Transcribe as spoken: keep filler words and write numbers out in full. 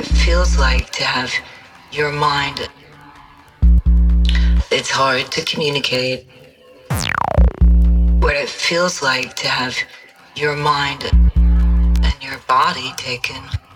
it feels like to have your mind. It's hard to communicate what it feels like to have your mind and your body taken.